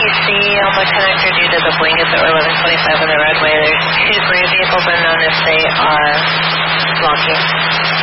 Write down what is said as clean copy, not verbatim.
you see on the connector due to the blankets that were 1125 on the roadway, there's two gray vehicles unknown if they are blocking.